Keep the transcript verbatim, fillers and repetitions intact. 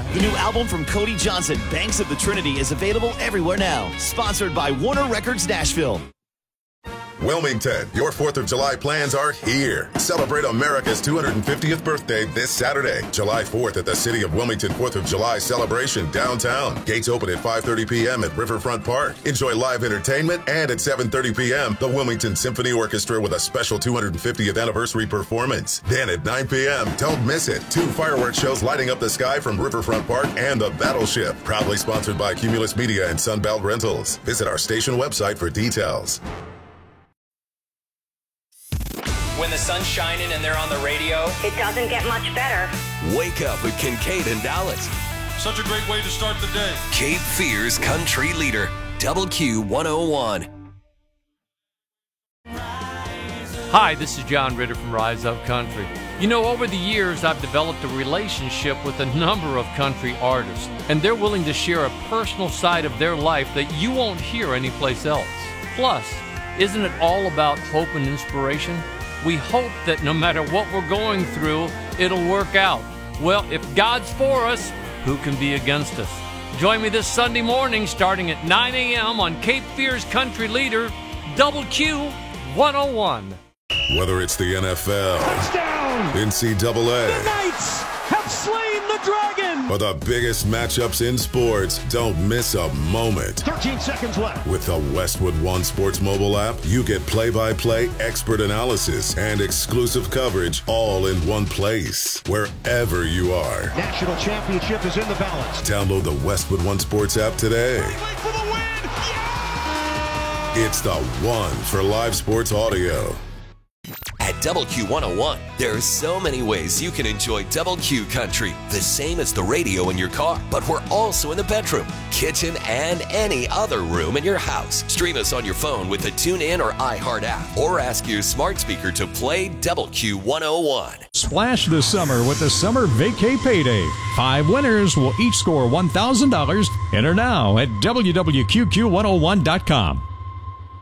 The new album from Cody Johnson, Banks of the Trinity, is available everywhere now. Sponsored by Warner Records Nashville. Wilmington, your fourth of July plans are here. Celebrate America's two hundred fiftieth birthday this Saturday, July fourth at the City of Wilmington fourth of July celebration downtown. Gates open at five thirty p.m. at Riverfront Park. Enjoy live entertainment, and at seven thirty p.m., the Wilmington Symphony Orchestra with a special two hundred fiftieth anniversary performance. Then at nine p.m., don't miss it. Two fireworks shows lighting up the sky from Riverfront Park and the Battleship. Proudly sponsored by Cumulus Media and Sunbelt Rentals. Visit our station website for details. When the sun's shining and they're on the radio, it doesn't get much better. Wake up with Kincaid and Dallas. Such a great way to start the day. Cape Fear's country leader, Double Q one oh one. Hi, this is John Ritter from Rise Up Country. You know, over the years, I've developed a relationship with a number of country artists, and they're willing to share a personal side of their life that you won't hear anyplace else. Plus, isn't it all about hope and inspiration? We hope that no matter what we're going through, it'll work out. Well, if God's for us, who can be against us? Join me this Sunday morning starting at nine a.m. on Cape Fear's country leader, Double Q one oh one. Whether it's the N F L, touchdown, N C double A, the Knights have slain the dragon, or the biggest matchups in sports, don't miss a moment. thirteen seconds left. With the Westwood One Sports mobile app, you get play-by-play expert analysis and exclusive coverage all in one place, wherever you are. National championship is in the balance. Download the Westwood One Sports app today. For the win. Yeah! It's the one for live sports audio. At Double Q one oh one, there are so many ways you can enjoy Double Q Country, the same as the radio in your car, but we're also in the bedroom, kitchen, and any other room in your house. Stream us on your phone with the TuneIn or iHeart app, or ask your smart speaker to play Double Q one oh one. Splash this summer with the Summer Vacay Payday. Five winners will each score one thousand dollars. Enter now at W W Q Q one oh one dot com.